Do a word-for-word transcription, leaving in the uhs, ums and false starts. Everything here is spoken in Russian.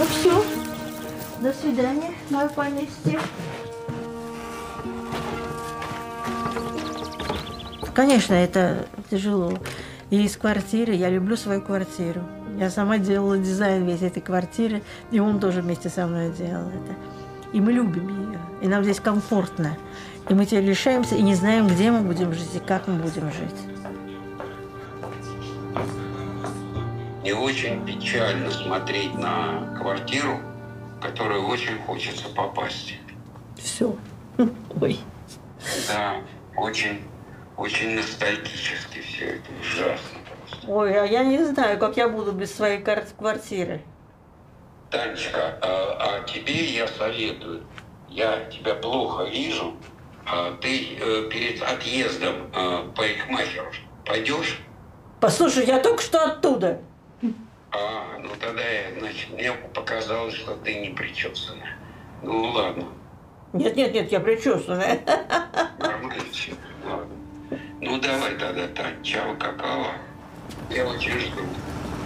Ну все. До свидания, мое поместье. Конечно, это тяжело. И из квартиры, я люблю свою квартиру. Я сама делала дизайн весь этой квартиры, и он тоже вместе со мной делал это. И мы любим ее, и нам здесь комфортно. И мы теперь лишаемся и не знаем, где мы будем жить и как мы будем жить. Мне очень печально смотреть на квартиру, в которую очень хочется попасть. Все. Ой. Да, очень, очень ностальгически все это, ужасно просто. Ой, а я не знаю, как я буду без своей квартиры. Танечка, а, а тебе я советую. Я тебя плохо вижу. А ты э, перед отъездом э, парикмахеру пойдешь? Послушай, я только что оттуда. А, ну тогда, значит, мне показалось, что ты не причесана. Ну ладно. Нет, нет, нет, я причесанная. Нормально все. Ладно. Ну давай тогда, Тань, чао, какао. Я очень жду.